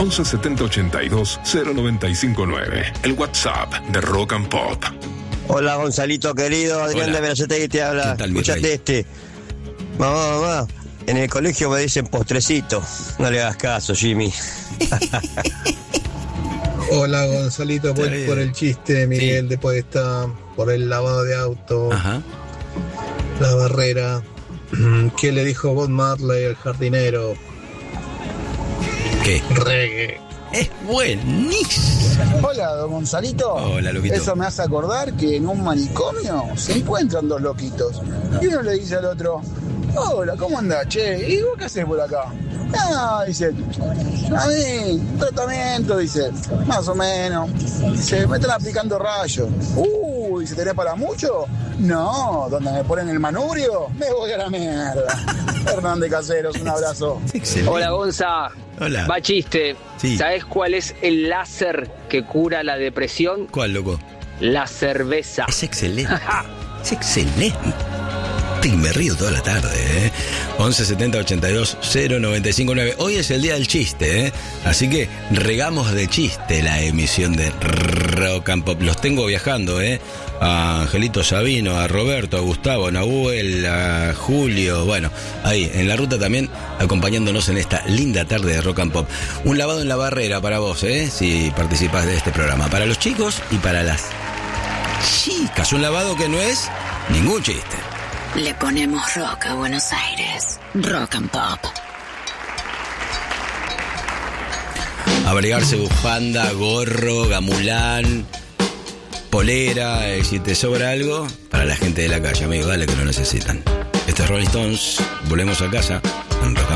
11 70 82 0959. El WhatsApp de Rock and Pop. Hola, Gonzalito querido, Adrián de Veracetegui te habla. Escuchate este. Mamá, en el colegio me dicen postrecito. No le hagas caso, Jimmy. Hola, Gonzalito, voy por el chiste, Miguel, Sí. después está por el lavado de auto, Ajá. la barrera. ¿Qué le dijo Bob Marley al jardinero? ¿Qué? Reggae. Es buenísimo. Hola, don Gonzalito. Hola, loquito. Eso me hace acordar que en un manicomio se encuentran dos loquitos. Y uno le dice al otro, hola, ¿cómo andás, che? ¿Y vos qué haces por acá? Ah, dice, a mí, un tratamiento, dice, más o menos. Dice, me están aplicando rayos. Dice, ¿tenés para mucho? No, donde me ponen el manubrio, me voy a la mierda. Hernández Caseros, un abrazo. Excelente. Hola, Gonza. Hola. Va chiste. Sí. ¿Sabes cuál es el láser que cura la depresión? ¿Cuál, loco? La cerveza. Es excelente. Es excelente. Y me río toda la tarde, 11 70 82 0959. Hoy es el día del chiste, así que regamos de chiste la emisión de Rock and Pop. Los tengo viajando, a Angelito Sabino, a Roberto, a Gustavo, a Nahuel, a Julio. Bueno, ahí en la ruta también acompañándonos en esta linda tarde de Rock and Pop. Un lavado en la barrera para vos, si participás de este programa. Para los chicos y para las chicas. Un lavado que no es ningún chiste. Le ponemos rock a Buenos Aires. Rock and Pop. Abrigarse bufanda, gorro, gamulán, polera, si te sobra algo, para la gente de la calle, amigo, dale que lo necesitan. Este es Rolling Stones, volvemos a casa en Rock and Pop.